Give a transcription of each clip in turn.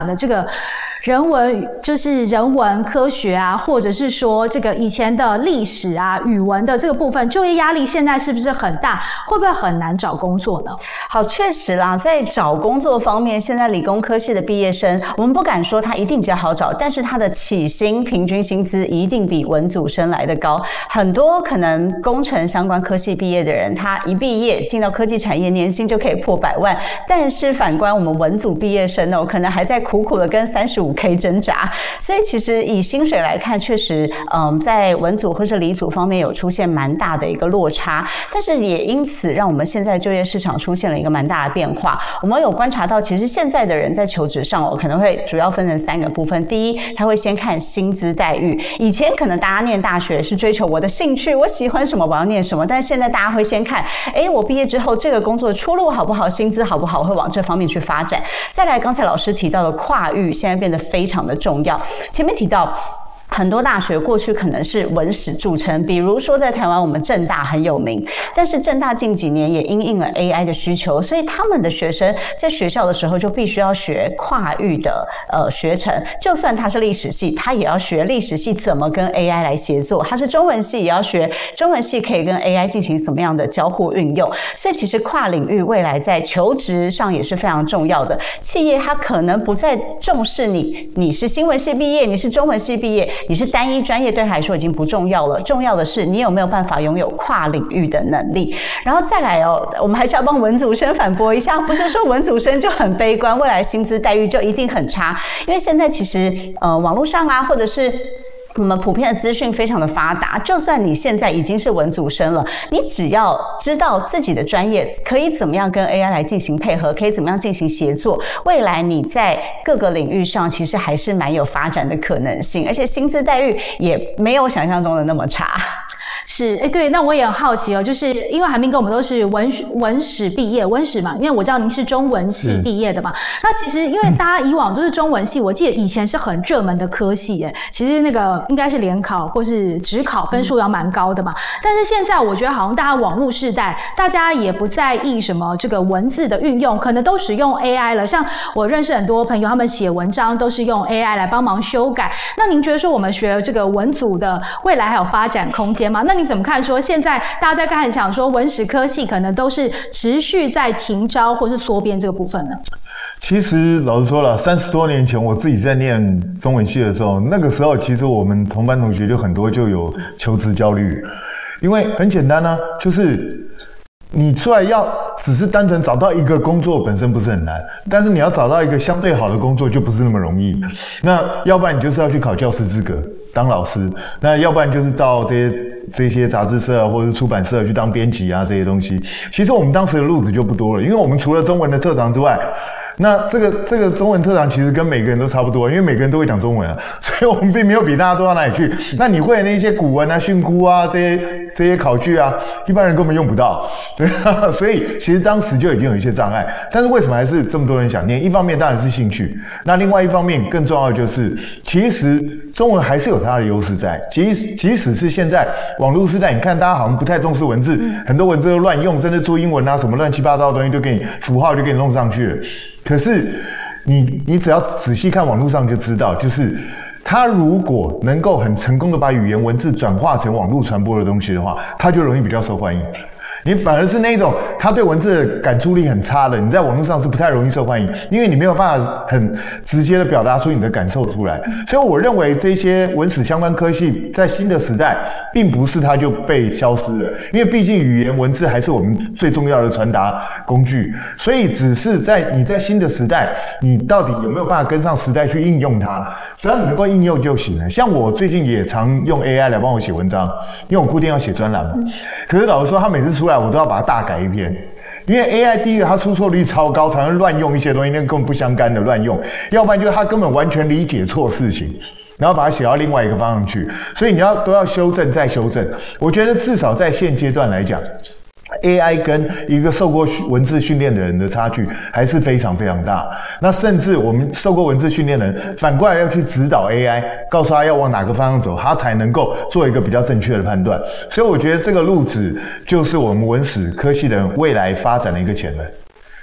的这个人文，就是人文科学啊，或者是说这个以前的历史啊、语文的这个部分，就业压力现在是不是很大？会不会很难找工作呢？ 好，确实啦，在找工作方面，现在理工科系的毕业生，我们不敢说他一定比较好找，但是他的起薪平均薪资一定比文组生来的高。很多可能工程相关科系毕业的人，他一毕业进到科技产业，年薪就可以破100万。但是反观我们文组毕业生可能还在苦苦的跟35K 挣扎。所以其实以薪水来看，确实在文组或是理组方面有出现蛮大的一个落差，但是也因此让我们现在就业市场出现了一个蛮大的变化。我们有观察到，其实现在的人在求职上可能会主要分成3个部分。第一，他会先看薪资待遇。以前可能大家念大学是追求我的兴趣，我喜欢什么我要念什么，但是现在大家会先看，我毕业之后这个工作的出路好不好，薪资好不好，会往这方面去发展。再来，刚才老师提到的跨域，现在变得非常的重要。前面提到很多大学过去可能是文史著称，比如说在台湾我们政大很有名，但是政大近几年也因应了 AI 的需求，所以他们的学生在学校的时候就必须要学跨域的学程，就算他是历史系，他也要学历史系怎么跟 AI 来协作，他是中文系也要学中文系可以跟 AI 进行什么样的交互运用。所以其实跨领域未来在求职上也是非常重要的。企业它可能不再重视你是新闻系毕业，你是中文系毕业，你是单一专业，对他来说已经不重要了，重要的是你有没有办法拥有跨领域的能力。然后再来我们还是要帮文组生反驳一下，不是说文组生就很悲观，未来薪资待遇就一定很差，因为现在其实网络上啊，或者是我们普遍的资讯非常的发达，就算你现在已经是文组生了，你只要知道自己的专业可以怎么样跟 AI 来进行配合，可以怎么样进行协作，未来你在各个领域上其实还是蛮有发展的可能性，而且薪资待遇也没有想象中的那么差。 是，对，那我也很好奇就是因为韩冰跟我们都是文史毕业，文史嘛，因为我知道您是中文系毕业的嘛。那其实因为大家以往都是中文系，我记得以前是很热门的科系耶，其实那个应该是联考或是指考分数要蛮高的嘛。但是现在我觉得好像大家网络世代，大家也不在意什么这个文字的运用，可能都使用 AI 了。像我认识很多朋友，他们写文章都是用 AI 来帮忙修改。那您觉得说我们学这个文组的未来还有发展空间吗？那你怎么看说现在大家在看讲说文史科系可能都是持续在停招或是缩编这个部分呢？ 其实老实说了，30多年前我自己在念中文系的时候，那个时候其实我们同班同学就很多就有求职焦虑，因为很简单啊，就是你出来要只是单纯找到一个工作本身不是很难，但是你要找到一个相对好的工作就不是那么容易。那要不然你就是要去考教师资格当老师，那要不然就是到这些杂志社或者是出版社去当编辑啊，这些东西。其实我们当时的路子就不多了，因为我们除了中文的特长之外，那这个中文特长其实跟每个人都差不多，因为每个人都会讲中文啊，所以我们并没有比大家多到哪里去。那你会的那些古文啊、训诂啊这些考据啊，一般人根本用不到，对啊，所以其实当时就已经有一些障碍。但是为什么还是这么多人想念？一方面当然是兴趣，那另外一方面更重要的就是，其实中文还是有它的优势在。即使是现在网络时代，你看大家好像不太重视文字，很多文字都乱用，甚至注英文啊什么乱七八糟的东西就给你符号就给你弄上去了。可是你只要仔细看网络上就知道，就是他如果能够很成功的把语言文字转化成网络传播的东西的话，他就容易比较受欢迎。你反而是那种他对文字的感触力很差的，你在网络上是不太容易受欢迎，因为你没有办法很直接的表达出你的感受出来。所以我认为这些文史相关科系在新的时代并不是它就被消失了，因为毕竟语言文字还是我们最重要的传达工具，所以只是你在新的时代，你到底有没有办法跟上时代去应用它，只要你能够应用就行了。像我最近也常用 AI 来帮我写文章，因为我固定要写专栏嘛，可是老实说他每次出来我都要把它大改一篇，因为 AI 第一个它出错率超高，常常乱用一些东西，那根本不相干的乱用，要不然就是它根本完全理解错事情，然后把它写到另外一个方向去，所以你都要修正再修正。我觉得至少在现阶段来讲，AI 跟一个受过文字训练的人的差距还是非常非常大。那甚至我们受过文字训练的人反过来要去指导 AI， 告诉他要往哪个方向走，他才能够做一个比较正确的判断。所以我觉得这个路子就是我们文史科系的人未来发展的一个潜能。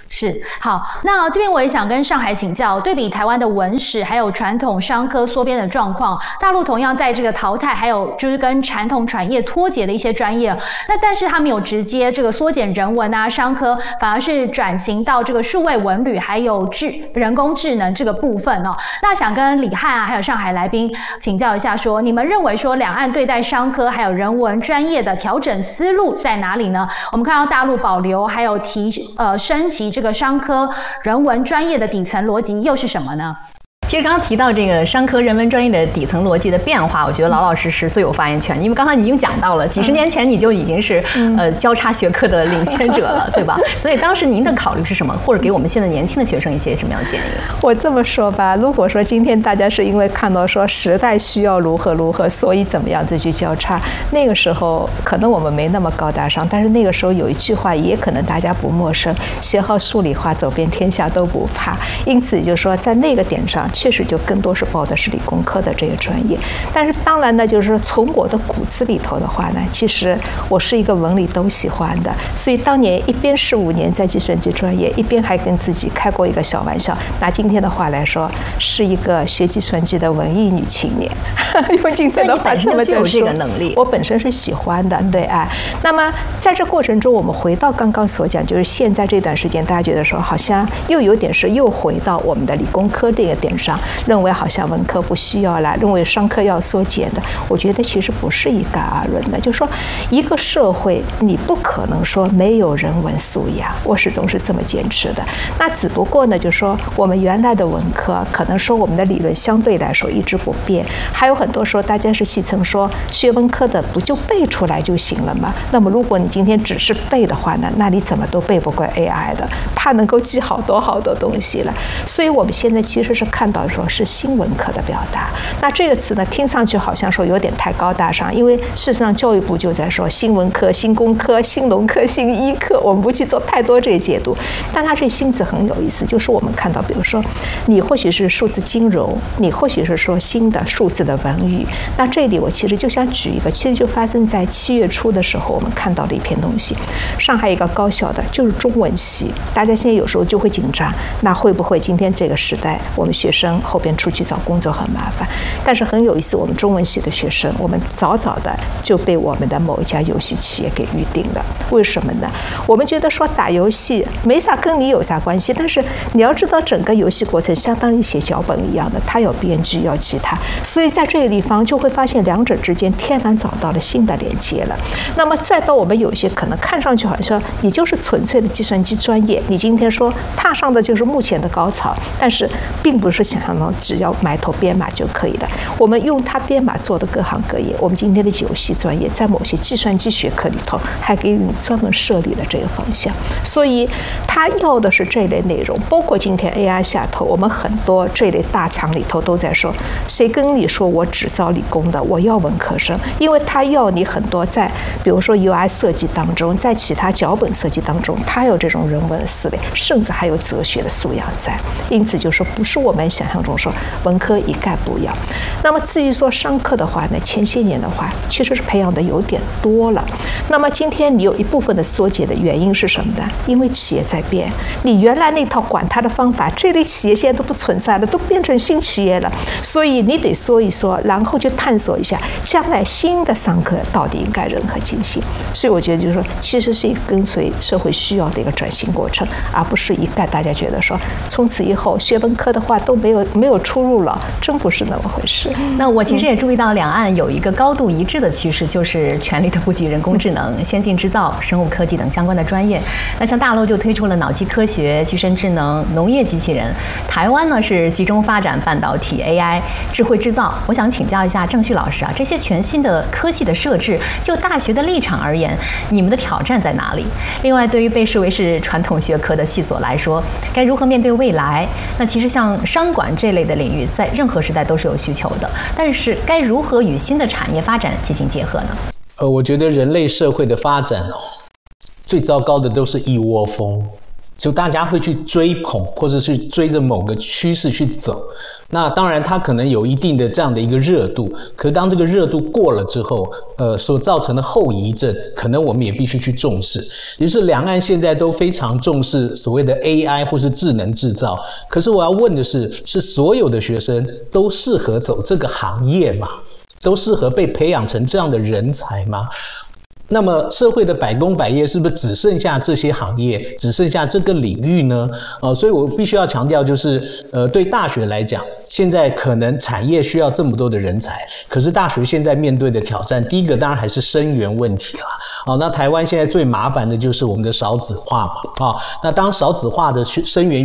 是，好，那这边我也想跟上海请教，对比台湾的文史还有传统商科缩编的状况，大陆同样在这个淘汰，还有就是跟传统产业脱节的一些专业，那但是他们有直接这个缩减人文啊、商科，反而是转型到这个数位文旅还有人工智能这个部分哦。那想跟李翰啊，还有上海来宾请教一下说，你们认为说两岸对待商科还有人文专业的调整思路在哪里呢？我们看到大陆保留还有升级这个商科人文专业的底层逻辑又是什么呢？ 其实刚刚提到这个商科人文专业的底层逻辑的变化，我觉得老老实实最有发言权，因为刚才你已经讲到了，几十年前你就已经是交叉学科的领先者了，对吧？所以当时您的考虑是什么，或者给我们现在年轻的学生一些什么样的建议？ 我这么说吧，如果说今天大家是因为看到说时代需要如何，所以怎么样子去交叉，那个时候可能我们没那么高大上，但是那个时候有一句话也可能大家不陌生，学好数理化，走遍天下都不怕。因此就是说在那个点上确实就更多是报的是理工科的这些专业，但是当然呢，就是说从我的骨子里头的话呢，其实我是一个文理都喜欢的，所以当年一边15年在计算机专业，一边还跟自己开过一个小玩笑，拿今天的话来说，是一个学计算机的文艺女青年。用今天的话这么有这个能力， 我本身是喜欢的，对啊。那么在这过程中，我们回到刚刚所讲，就是现在这段时间，大家觉得说好像又有点是又回到我们的理工科这个点上。认为好像文科不需要了，认为商科要缩减的，我觉得其实不是一概而论的。就是说，一个社会你不可能说没有人文素养，我始终是这么坚持的。那只不过呢，就是说我们原来的文科，可能说我们的理论相对来说一直不变，还有很多时候大家是戏称说学文科的不就背出来就行了吗？那么如果你今天只是背的话呢，那你怎么都背不过 AI 的，它能够记好多东西了。所以我们现在其实是看到说是新文科的表达。那这个词呢，听上去好像说有点太高大上，因为事实上教育部就在说新文科、新工科、新农科、新医科，我们不去做太多这个解读。但它这新字很有意思，就是我们看到，比如说你或许是数字金融，你或许是说新的数字的文语。那这里我其实就想举一个，其实就发生在7月初的时候，我们看到的一篇东西。上海一个高校的就是中文系，大家现在有时候就会紧张，那会不会今天这个时代，我们学生后边出去找工作很麻烦？但是很有意思，我们中文系的学生，我们早的就被我们的某一家游戏企业给预定了。为什么呢？我们觉得说打游戏没啥跟你有啥关系，但是你要知道整个游戏过程相当于写脚本一样的，它有编剧要记它，所以在这个地方就会发现两者之间天然找到了新的连接了。那么再到我们有些可能看上去好像你就是纯粹的计算机专业，你今天说踏上的就是目前的高潮，但是并不是想象中只要埋头编码就可以了。我们用它编码做的各行各业，我们今天的游戏专业在某些计算机学科里头还给你专门设立了这个方向，所以它要的是这类内容。包括今天 AI 下头，我们很多这类大厂里头都在说，谁跟你说我只招理工的，我要文科生，因为他要你很多在比如说 UI 设计当中，在其他脚本设计当中，他有这种人文思维，甚至还有哲学的素养在。因此就说不是我们想象中说文科一概不要。那么至于说商科的话呢，前些年的话其实是培养的有点多了。那么今天你有一部分的缩减的原因是什么呢？因为企业在变，你原来那套管它的方法，这类企业现在都不存在了，都变成新企业了，所以你得说一说，然后去探索一下将来新的商科到底应该如何进行。所以我觉得就是说，其实是一个跟随社会需要的一个转型过程，而不是一概大家觉得说从此以后学文科的话都没有出路了，真不是那么回事。 那我其实也注意到两岸有一个高度一致的趋势，就是全力的布局人工智能、先进制造、生物科技等相关的专业。那像大陆就推出了脑机科学、具身智能、农业机器人，台湾呢是集中发展半导体、AI、智慧制造。我想请教一下郑旭老师啊，这些全新的科系的设置，就大学的立场而言，你们的挑战在哪里？另外，对于被视为是传统学科的系所来说，该如何面对未来？那其实像商管这类的领域，在任何时代都是有需求的，但是该如何与新的产业发展进行结合呢？ 我觉得人类社会的发展最糟糕的都是一窝蜂， 就大家会去追捧，或者是追着某个趋势去走。那当然，它可能有一定的这样的一个热度，可是当这个热度过了之后，所造成的后遗症，可能我们也必须去重视。也就是两岸现在都非常重视所谓的 AI 或是智能制造，可是我要问的是所有的学生都适合走这个行业吗？都适合被培养成这样的人才吗？那么社会的百工百业是不是只剩下这些行业，只剩下这个领域呢？所以我必须要强调，就是对大学来讲，现在可能产业需要这么多的人才，可是大学现在面对的挑战，第一个当然还是生源问题啦。那台湾现在最麻烦的就是我们的少子化嘛。那当少子化的生源